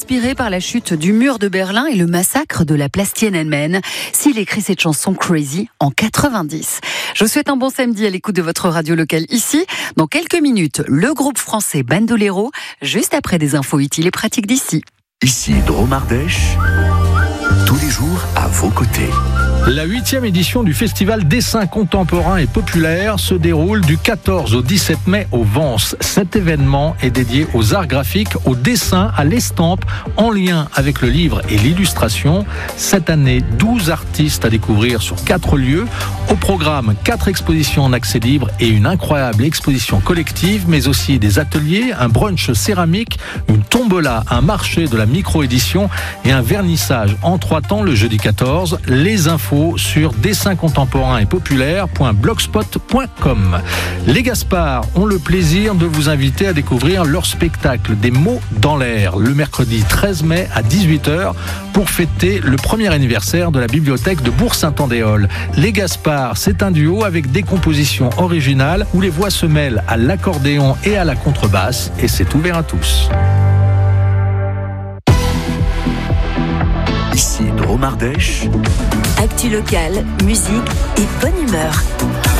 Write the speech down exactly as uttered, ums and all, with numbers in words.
inspiré par la chute du mur de Berlin et le massacre de la place Tiananmen. S'il écrit cette chanson Crazy en quatre-vingt-dix. Je vous souhaite un bon samedi à l'écoute de votre radio locale ici. Dans quelques minutes, le groupe français Bandolero, juste après des infos utiles et pratiques d'ici. Ici Drôme Ardèche, tous les jours à vos côtés. La huitième édition du festival Dessin contemporain et populaire se déroule du quatorze au dix-sept mai au Vence. Cet événement est dédié aux arts graphiques, au dessin, à l'estampe, en lien avec le livre et l'illustration. Cette année, douze artistes à découvrir sur quatre lieux. Au programme, quatre expositions en accès libre et une incroyable exposition collective, mais aussi des ateliers, un brunch céramique, une tombola, un marché de la micro-édition et un vernissage en trois temps le jeudi quatorze. Les infos sur dessin contemporain et populaire point blogspot point com. Les Gaspards ont le plaisir de vous inviter à découvrir leur spectacle Des mots dans l'air le mercredi treize mai à dix-huit heures pour fêter le premier anniversaire de la bibliothèque de Bourg-Saint-Andéol. Les Gaspards, c'est un duo avec des compositions originales où les voix se mêlent à l'accordéon et à la contrebasse et c'est ouvert à tous. Ici Drôme Ardèche. Actu locale, musique et bonne humeur.